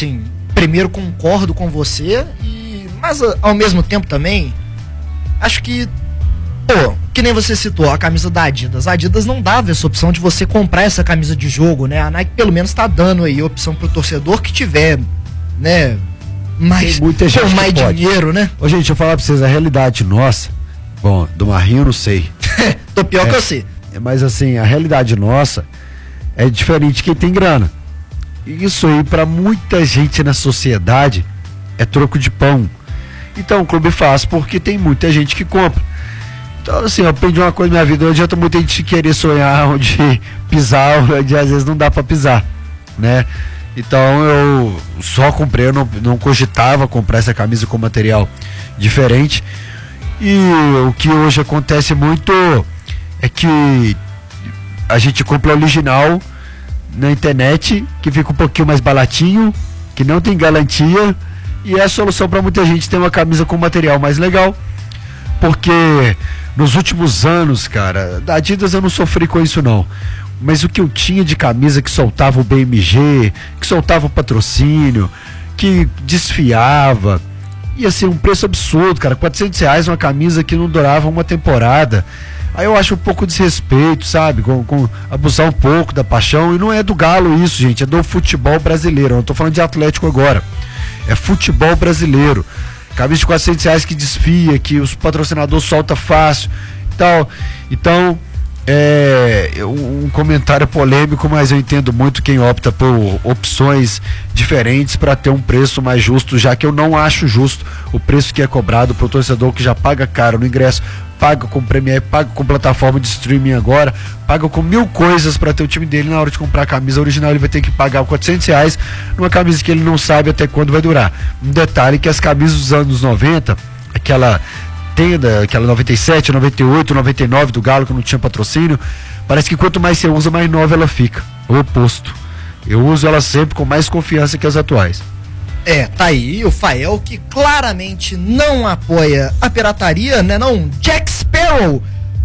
primeiro concordo com você, e, mas ao mesmo tempo também, acho que, pô, que nem você citou, a camisa da Adidas. A Adidas não dava essa opção de você comprar essa camisa de jogo, né? A Nike pelo menos tá dando aí a opção pro torcedor que tiver, né, mais, Tem muita gente com mais que pode. dinheiro, né? Ô, gente, deixa eu falar pra vocês, a realidade nossa, bom, do Marrinho eu não sei. Tô pior É. que eu sei. Mas assim, a realidade nossa é diferente de quem tem grana. E isso aí, pra muita gente na sociedade, é troco de pão. Então o clube faz porque tem muita gente que compra. Então, assim, eu aprendi uma coisa na minha vida, não adianta muita gente querer sonhar onde pisar, onde às vezes não dá pra pisar, né? Então eu só comprei, eu não, não cogitava comprar essa camisa com material diferente. E o que hoje acontece muito é que a gente compra o original na internet, que fica um pouquinho mais baratinho, que não tem garantia, e é a solução para muita gente ter uma camisa com material mais legal, porque nos últimos anos, cara, da Adidas eu não sofri com isso não, mas o que eu tinha de camisa que soltava o B M G, que soltava o patrocínio, que desfiava, e assim, um preço absurdo, cara, quatrocentos reais uma camisa que não durava uma temporada. Aí eu acho um pouco de desrespeito, sabe? Com, com abusar um pouco da paixão. E não é do Galo isso, gente. É do futebol brasileiro. Eu não tô falando de Atlético agora. É futebol brasileiro. Camisa de quatrocentos reais que desfia, que os patrocinadores soltam fácil e tal. Então, é um, um comentário polêmico, mas eu entendo muito quem opta por opções diferentes para ter um preço mais justo, já que eu não acho justo o preço que é cobrado pro torcedor que já paga caro no ingresso, paga com Premier, paga com plataforma de streaming agora, paga com mil coisas para ter o time dele. Na hora de comprar a camisa original ele vai ter que pagar quatrocentos reais numa camisa que ele não sabe até quando vai durar. Um detalhe que as camisas dos anos noventa, aquela tenda, aquela noventa e sete, noventa e oito, noventa e nove do Galo que não tinha patrocínio, parece que quanto mais você usa, mais nova ela fica. O oposto. Eu uso ela sempre com mais confiança que as atuais. É, tá aí o Fael, que claramente não apoia a pirataria, né não? Jack Sparrow!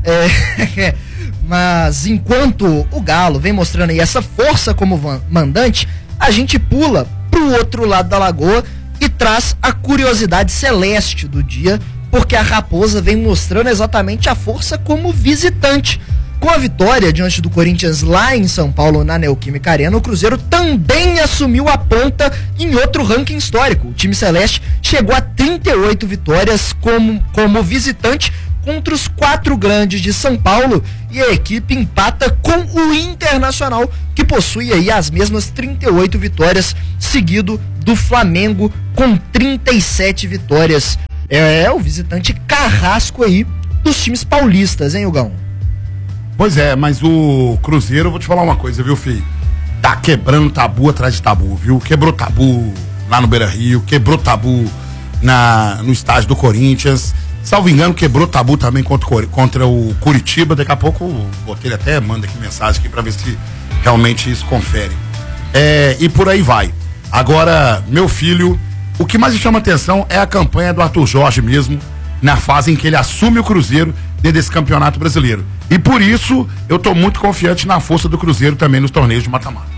É, mas enquanto o Galo vem mostrando aí essa força como van- mandante, a gente pula pro outro lado da lagoa e traz a curiosidade celeste do dia, porque a Raposa vem mostrando exatamente a força como visitante. Com a vitória diante do Corinthians lá em São Paulo, na Neoquímica Arena, o Cruzeiro também assumiu a ponta em outro ranking histórico. O time celeste chegou a trinta e oito vitórias como, como visitante contra os quatro grandes de São Paulo, e a equipe empata com o Internacional, que possui aí as mesmas trinta e oito vitórias, seguido do Flamengo com trinta e sete vitórias. É, é o visitante carrasco aí dos times paulistas, hein, Hugão? Pois é, mas o Cruzeiro, eu vou te falar uma coisa, viu, filho? Tá quebrando tabu atrás de tabu, viu? Quebrou tabu lá no Beira-Rio, quebrou tabu na, no estádio do Corinthians. Salvo engano, quebrou tabu também contra, o- contra o Curitiba. Daqui a pouco o Botelho até manda aqui mensagem aqui pra ver se realmente isso confere. É, e por aí vai. Agora, meu filho, o que mais me chama atenção é a campanha do Arthur Jorge mesmo, na fase em que ele assume o Cruzeiro dentro desse campeonato brasileiro. E por isso, eu tô muito confiante na força do Cruzeiro também nos torneios de mata-mata.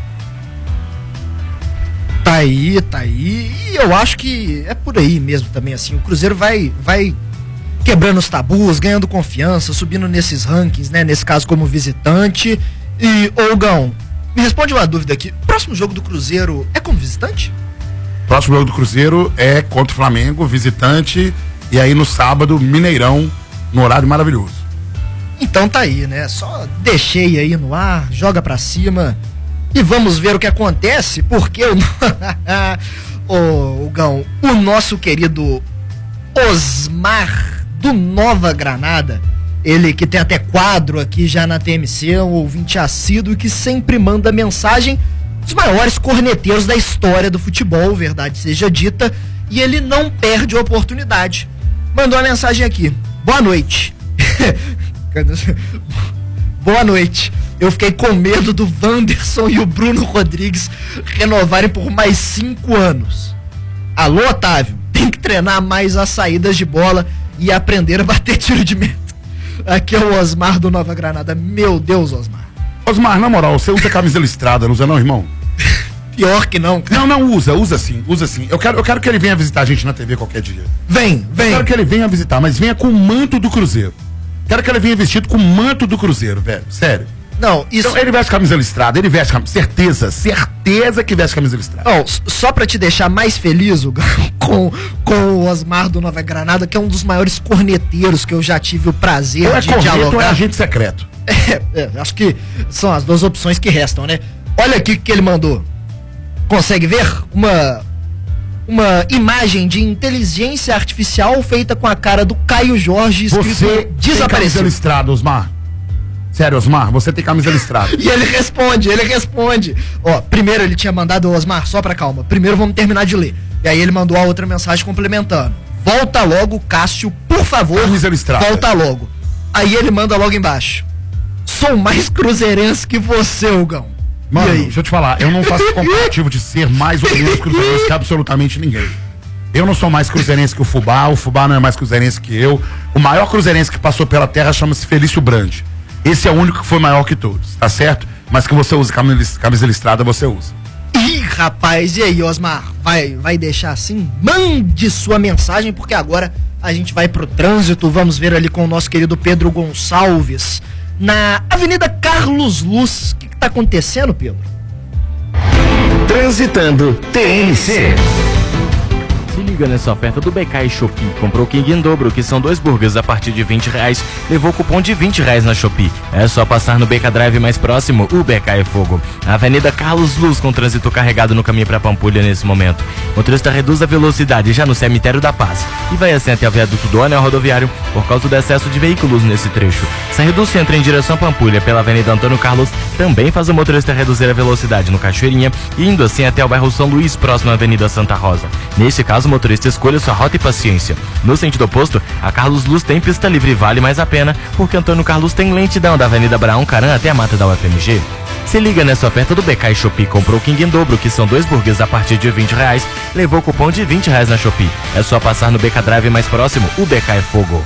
Tá aí, tá aí. E eu acho que é por aí mesmo também, assim. O Cruzeiro vai, vai quebrando os tabus, ganhando confiança, subindo nesses rankings, né? Nesse caso como visitante. E, ô Gão, me responde uma dúvida aqui. Próximo jogo do Cruzeiro é como visitante? Próximo jogo do Cruzeiro é contra o Flamengo, visitante, e aí no sábado, Mineirão, no horário maravilhoso. Então tá aí, né? Só deixei aí no ar, joga pra cima e vamos ver o que acontece, porque o, o Gão, o nosso querido Osmar do Nova Granada, ele que tem até quadro aqui já na T M C, um ouvinte assíduo que sempre manda mensagem, dos maiores corneteiros da história do futebol, verdade seja dita, e ele não perde a oportunidade. Mandou uma mensagem aqui. Boa noite. Boa noite. Eu fiquei com medo do Wanderson e o Bruno Rodrigues renovarem por mais cinco anos. Alô, Otávio, tem que treinar mais as saídas de bola e aprender a bater tiro de meta. Aqui é o Osmar do Nova Granada. Meu Deus, Osmar. Osmar, na moral, você usa camisa listrada, não usa não, irmão? Pior que não, cara. Não, não, usa, usa sim, usa sim. Eu quero, eu quero que ele venha visitar a gente na T V qualquer dia. Vem, vem. Eu quero que ele venha visitar, mas venha com o manto do Cruzeiro. Quero que ele venha vestido com o manto do Cruzeiro, velho. Sério. Não, isso... Então, ele veste camisa listrada, ele veste camisa... Certeza, certeza que veste camisa listrada. Não, só pra te deixar mais feliz, Hugo, com, com o Osmar do Nova Granada, que é um dos maiores corneteiros que eu já tive o prazer ou é de corneto dialogar. ou é agente secreto. É, é, acho que são as duas opções que restam, né? Olha aqui o que ele mandou. Consegue ver? Uma, uma imagem de inteligência artificial feita com a cara do Caio Jorge escrito Você desapareceu. tem camisa listrada, Osmar? Sério, Osmar, você tem camisa listrada. E ele responde, ele responde. Ó, primeiro ele tinha mandado, Osmar, só pra calma. Primeiro vamos terminar de ler. E aí ele mandou a outra mensagem complementando. Volta logo, Cássio, por favor. Camisa listrada. Volta logo. Aí ele manda logo embaixo. Sou mais cruzeirense que você, Hugão. Mano, deixa eu te falar, eu não faço comparativo de ser mais ou menos cruzeirense que absolutamente ninguém. Eu não sou mais cruzeirense que o Fubá, o Fubá não é mais cruzeirense que eu. O maior cruzeirense que passou pela terra chama-se Felício Brandi. Esse é o único que foi maior que todos, tá certo? Mas que você usa camisa, camisa listrada, você usa. Ih, rapaz, e aí, Osmar? Vai, vai deixar assim? Mande sua mensagem, porque agora a gente vai pro trânsito. Vamos ver ali com o nosso querido Pedro Gonçalves, na Avenida Carlos Luz. O que, que tá acontecendo, Pedro? Transitando T N C. Se liga nessa oferta do B K e Shopee. Comprou King em dobro, que são dois burgers a partir de vinte reais. Levou cupom de vinte reais na Shopee. É só passar no B K Drive mais próximo, o B K é fogo. Avenida Carlos Luz, com trânsito carregado no caminho para Pampulha nesse momento. Motorista reduz a velocidade já no Cemitério da Paz e vai assim até o viaduto do anel rodoviário por causa do excesso de veículos nesse trecho. Saindo do centro em direção a Pampulha pela Avenida Antônio Carlos, também faz o motorista reduzir a velocidade no Cachoeirinha, indo assim até o bairro São Luís, próximo à Avenida Santa Rosa. Nesse caso, o motorista escolha sua rota e paciência. No sentido oposto, a Carlos Luz tem pista livre e vale mais a pena, porque Antônio Carlos tem lentidão da Avenida Abraão Caran até a Mata da U F M G. Se liga nessa oferta do B K e Shopee. Comprou King em dobro, que são dois burgers a partir de vinte reais. Levou cupom de vinte reais na Shopee. É só passar no B K Drive mais próximo, o B K é fogo.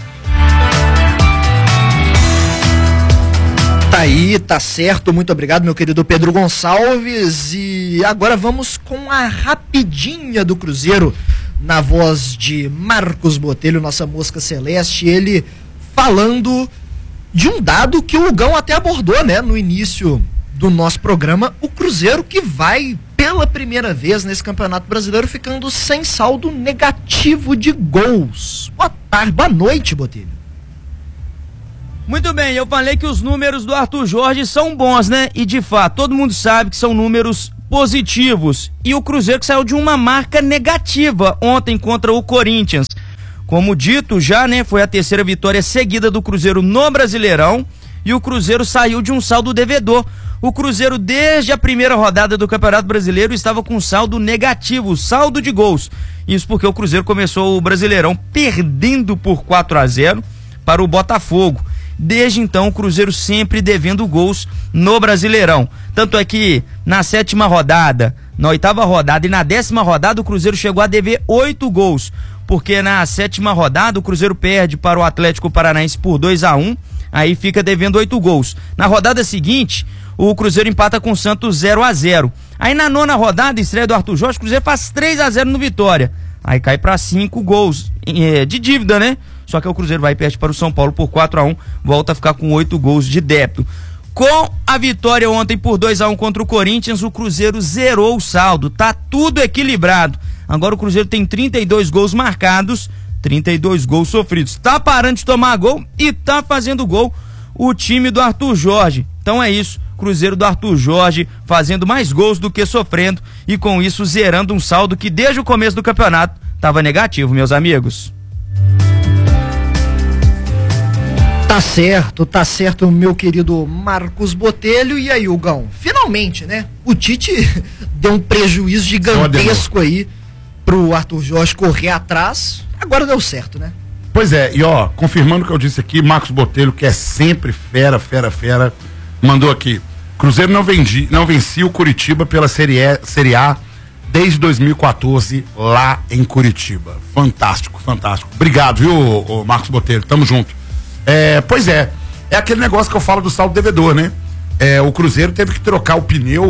Tá aí, tá certo. Muito obrigado, meu querido Pedro Gonçalves. E agora vamos com a rapidinha do Cruzeiro, na voz de Marcos Botelho, nossa mosca celeste, ele falando de um dado que o Hugão até abordou, né, no início do nosso programa, o Cruzeiro que vai pela primeira vez nesse Campeonato Brasileiro ficando sem saldo negativo de gols. Boa tarde, boa noite, Botelho. Muito bem, eu falei que os números do Arthur Jorge são bons, né? E de fato, todo mundo sabe que são números positivos. E o Cruzeiro que saiu de uma marca negativa ontem contra o Corinthians. Como dito já, né? Foi a terceira vitória seguida do Cruzeiro no Brasileirão. E o Cruzeiro saiu de um saldo devedor. O Cruzeiro, desde a primeira rodada do Campeonato Brasileiro, estava com saldo negativo, saldo de gols. Isso porque o Cruzeiro começou o Brasileirão perdendo por quatro a zero para o Botafogo. Desde então, o Cruzeiro sempre devendo gols no Brasileirão. Tanto é que na sétima rodada, na oitava rodada e na décima rodada, o Cruzeiro chegou a dever oito gols. Porque na sétima rodada, o Cruzeiro perde para o Atlético Paranaense por dois a um, aí fica devendo oito gols. Na rodada seguinte, o Cruzeiro empata com o Santos zero a zero. Aí na nona rodada, estreia do Arthur Jorge, o Cruzeiro faz três a zero no Vitória. Aí cai para cinco gols de dívida, né? Só que o Cruzeiro vai e perde para o São Paulo por quatro a um, volta a ficar com oito gols de débito. Com a vitória ontem por dois a um contra o Corinthians, o Cruzeiro zerou o saldo, tá tudo equilibrado. Agora o Cruzeiro tem trinta e dois gols marcados, trinta e dois gols sofridos. Tá parando de tomar gol e tá fazendo gol o time do Arthur Jorge. Então é isso, Cruzeiro do Arthur Jorge fazendo mais gols do que sofrendo e com isso zerando um saldo que desde o começo do campeonato tava negativo, meus amigos. Tá certo, tá certo, meu querido Marcos Botelho. E aí, Hugão, finalmente, né? O Tite deu um prejuízo gigantesco aí pro Arthur Jorge correr atrás. Agora deu certo, né? Pois é, e ó, confirmando o que eu disse aqui, Marcos Botelho, que é sempre fera, fera, fera, mandou aqui. Cruzeiro não, vendi, não vencia o Curitiba pela Série, e, Série A desde dois mil e quatorze lá em Curitiba. Fantástico, fantástico. Obrigado, viu, ô, ô Marcos Botelho? Tamo junto. É, pois é, é aquele negócio que eu falo do saldo devedor, né? É, o Cruzeiro teve que trocar o pneu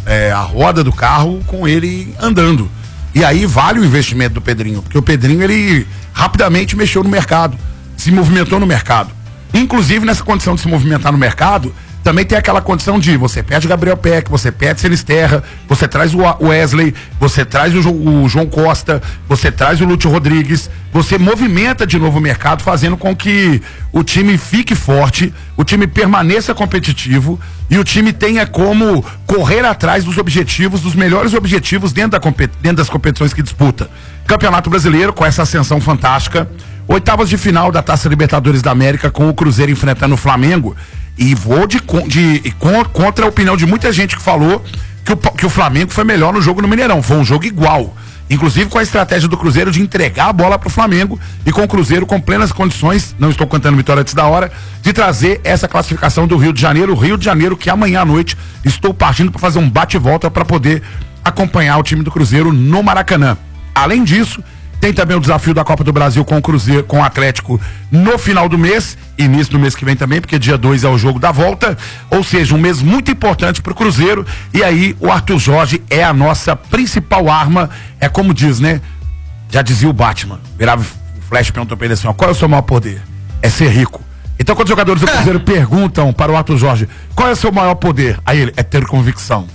é, a roda do carro com ele andando. E aí vale o investimento do Pedrinho, porque o Pedrinho, ele rapidamente mexeu no mercado, se movimentou no mercado. Inclusive, nessa condição de se movimentar no mercado, também tem aquela condição de você perde Gabriel Peck, você perde Sinisterra, você traz o Wesley, você traz o, jo, o João Costa, você traz o Lúcio Rodrigues, você movimenta de novo o mercado, fazendo com que o time fique forte, o time permaneça competitivo e o time tenha como correr atrás dos objetivos, dos melhores objetivos dentro, da, dentro das competições que disputa. Campeonato Brasileiro, com essa ascensão fantástica, oitavas de final da Taça Libertadores da América, com o Cruzeiro enfrentando o Flamengo. E vou de, de, de contra a opinião de muita gente que falou que o, que o Flamengo foi melhor no jogo no Mineirão. Foi um jogo igual. Inclusive com a estratégia do Cruzeiro de entregar a bola pro Flamengo e com o Cruzeiro com plenas condições, não estou cantando vitória antes da hora, de trazer essa classificação do Rio de Janeiro. O Rio de Janeiro que amanhã à noite estou partindo para fazer um bate-volta para poder acompanhar o time do Cruzeiro no Maracanã. Além disso, tem também o desafio da Copa do Brasil com o Cruzeiro, com o Atlético no final do mês, início do mês que vem também, porque dia dois é o jogo da volta, ou seja, um mês muito importante pro Cruzeiro, e aí o Arthur Jorge é a nossa principal arma, é como diz, né? Já dizia o Batman, virava o Flash, perguntou pra ele assim, ó, qual é o seu maior poder? É ser rico. Então quando os jogadores do Cruzeiro perguntam para o Arthur Jorge, qual é o seu maior poder? Aí ele, é ter convicção.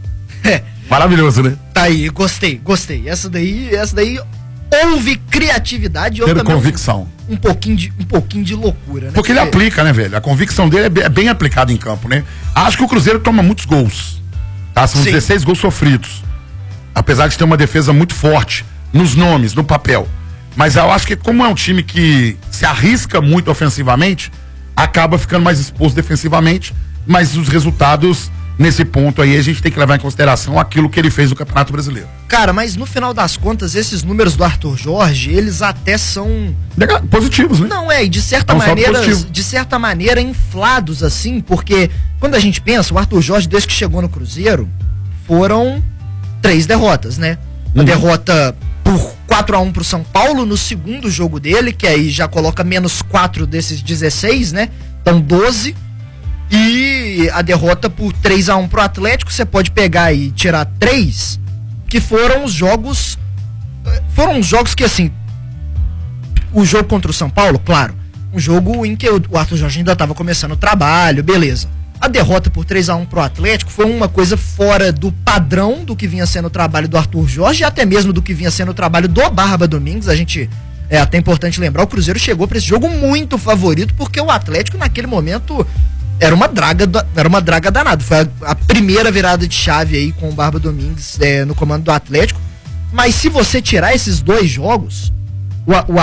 É. Maravilhoso, né? Tá aí, gostei, gostei. Essa daí, essa daí... Houve criatividade e ter convicção. Um, um, pouquinho de, um pouquinho de loucura, né? Porque ele aplica, né, velho? A convicção dele é bem, é bem aplicada em campo, né? Acho que o Cruzeiro toma muitos gols. Tá? São Sim. dezesseis gols sofridos. Apesar de ter uma defesa muito forte nos nomes, no papel. Mas eu acho que como é um time que se arrisca muito ofensivamente, acaba ficando mais exposto defensivamente, mas os resultados... Nesse ponto aí, a gente tem que levar em consideração aquilo que ele fez no Campeonato Brasileiro. Cara, mas no final das contas, esses números do Arthur Jorge, eles até são... Positivos, né? Não, é, e de certa maneira, de certa maneira, inflados, assim, porque quando a gente pensa, o Arthur Jorge, desde que chegou no Cruzeiro, foram três derrotas, né? Uma uhum. derrota por quatro a um pro São Paulo no segundo jogo dele, que aí já coloca menos quatro desses dezesseis, né? Então doze. E a derrota por três a um pro Atlético, você pode pegar e tirar três, que foram os jogos. Foram os jogos que, assim. O jogo contra o São Paulo, claro. Um jogo em que o Arthur Jorge ainda estava começando o trabalho, beleza. A derrota por três a um pro Atlético foi uma coisa fora do padrão do que vinha sendo o trabalho do Arthur Jorge, e até mesmo do que vinha sendo o trabalho do Barba Domingues. A gente. É até importante lembrar, o Cruzeiro chegou para esse jogo muito favorito, porque o Atlético, naquele momento. Era uma draga, era uma draga danada. Foi a, a primeira virada de chave aí com o Barba Domingues é, no comando do Atlético. Mas se você tirar esses dois jogos, o, o